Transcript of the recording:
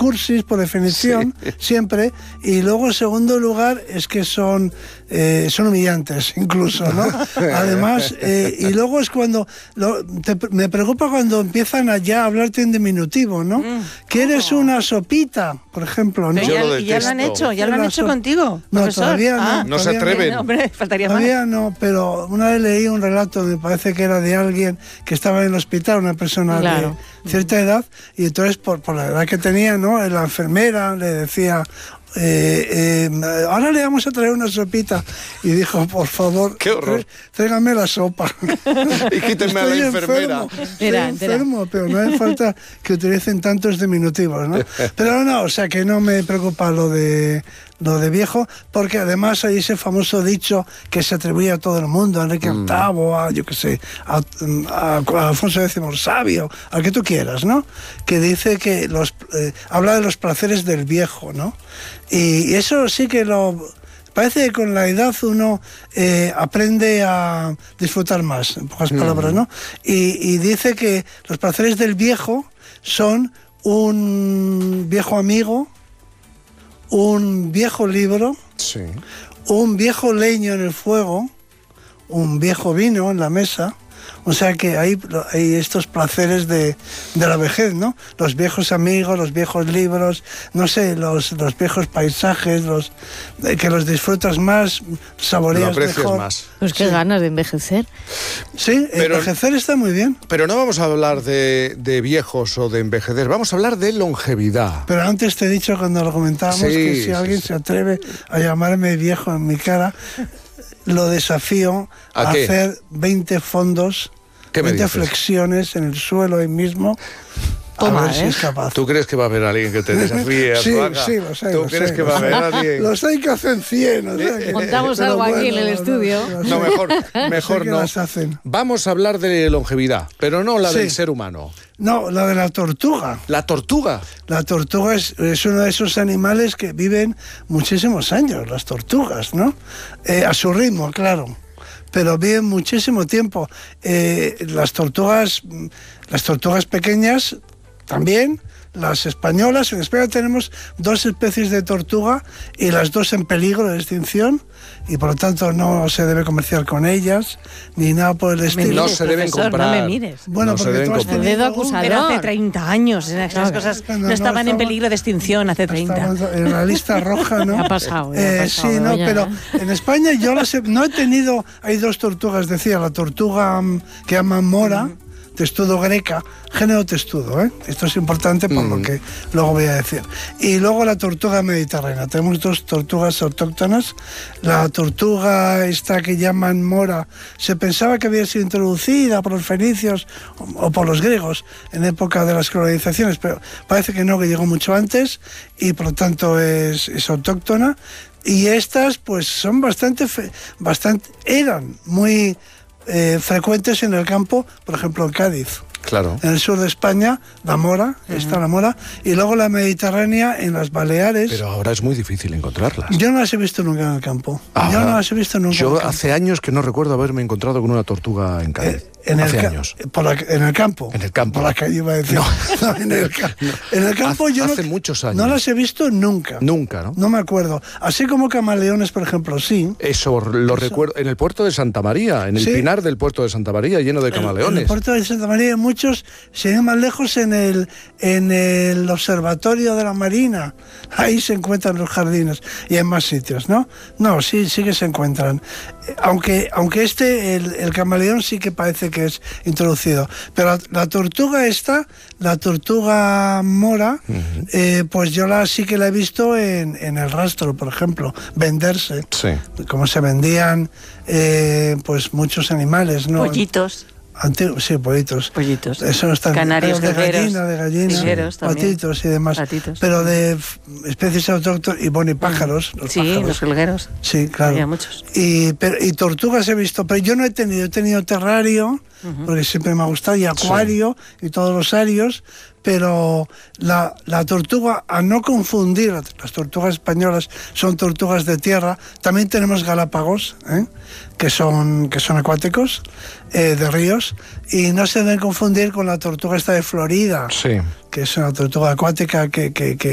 cursis por definición, siempre, y luego en segundo lugar es que son humillantes incluso, ¿no? Además, y luego es cuando me preocupa cuando empiezan a hablarte en diminutivo, ¿no? ¿Quieres una sopita, por ejemplo? ¿No? Ya lo han hecho contigo, no, profesor. todavía no. No se atreven. No, hombre, faltaría Todavía más. no, pero una vez leí un relato, me parece que era de alguien que estaba en el hospital, una persona de cierta edad, y entonces por la edad que tenía, ¿no? La enfermera le decía, ahora le vamos a traer una sopita, y dijo, por favor, ¡qué horror! Tráigame la sopa. Y quítenme a la enfermera. Estoy enfermo, pero no hace falta que utilicen tantos diminutivos, ¿no? Pero no, o sea que no me preocupa lo de viejo, porque además hay ese famoso dicho que se atribuye a todo el mundo, a Enrique VIII, a yo qué sé, a Alfonso X Sabio, al que tú quieras, ¿no? Que dice que habla de los placeres del viejo, ¿no? Y eso sí que parece que con la edad uno aprende a disfrutar más, en pocas palabras, ¿no? Y dice que los placeres del viejo son un viejo amigo, un viejo libro, un viejo leño en el fuego, un viejo vino en la mesa. O sea que hay estos placeres de la vejez, ¿no? Los viejos amigos, los viejos libros, no sé, los viejos paisajes, que los disfrutas más, saboreas mejor. Más. Pues qué ganas de envejecer. Sí, envejecer está muy bien. Pero no vamos a hablar de viejos o de envejecer, vamos a hablar de longevidad. Pero antes te he dicho cuando lo comentábamos que si alguien se atreve a llamarme viejo en mi cara, lo desafío a hacer 20 fondos, 20 flexiones en el suelo ahí mismo. Toma, a ver si es capaz. ¿Tú crees que va a haber alguien que te desafíe? Sí, lo sé. ¿Tú crees que va a haber alguien? Los hay que hacen 100. O sea montamos algo aquí en el estudio. No, mejor no. Vamos a hablar de longevidad, pero no la del ser humano. No, la de la tortuga. ¿La tortuga? La tortuga es uno de esos animales que viven muchísimos años, las tortugas, ¿no? A su ritmo, claro. Pero viven muchísimo tiempo. Las tortugas pequeñas también, las españolas. En España tenemos 2 especies de tortuga y las 2 en peligro de extinción, y por lo tanto no se debe comerciar con ellas ni nada por el estilo. No se deben comprar. No me mires. Bueno, no porque tú has tenido dedo acusador. Pero hace 30 años, esas cosas no estaban en peligro de extinción hace 30. Estamos en la lista roja, ¿no? Ya ha pasado. Sí, no, pero en España yo no he tenido, hay 2 tortugas, decía, la tortuga que llaman mora, testudo greca, género testudo, ¿eh? Esto es importante por lo que luego voy a decir. Y luego la tortuga mediterránea. Tenemos 2 tortugas autóctonas. La tortuga esta que llaman mora se pensaba que había sido introducida por los fenicios o por los griegos en época de las colonizaciones, pero parece que no, que llegó mucho antes, y por lo tanto es autóctona. Y estas pues son eran muy frecuentes en el campo, por ejemplo en Cádiz. Claro. En el sur de España, la mora, está la mora, y luego la mediterránea en las Baleares. Pero ahora es muy difícil encontrarlas. Yo no las he visto nunca en el campo. Yo hace años que no recuerdo haberme encontrado con una tortuga en Cádiz. Hace años. En el campo. En el campo. Por la calle iba a decir. No, en el campo yo hace muchos años. No las he visto nunca. Nunca, ¿no? No me acuerdo. Así como camaleones, por ejemplo, sí. Eso lo recuerdo. En el puerto de Santa María, en el pinar del puerto de Santa María, lleno de camaleones. En el puerto de Santa María hay muchos, sin ir más lejos, en el observatorio de la Marina. Ahí se encuentran los jardines. Y en más sitios, ¿no? No, sí que se encuentran. Aunque el camaleón sí que parece que es introducido. Pero la tortuga mora, pues yo sí que la he visto en el rastro, por ejemplo, venderse. Sí. Como se vendían pues muchos animales, ¿no? Pollitos. Sí, pollitos. Eso no está. Canarios, de gallina, patitos y demás. Pero de especies autóctonas y pájaros. Los jilgueros. Sí, claro. Había muchos. Y tortugas he visto, pero yo no he tenido terrario, porque siempre me ha gustado, y acuario, y todos los arios. Pero la tortuga, a no confundir, las tortugas españolas son tortugas de tierra. También tenemos galápagos, que son acuáticos, de ríos, y no se deben confundir con la tortuga esta de Florida, que es una tortuga acuática que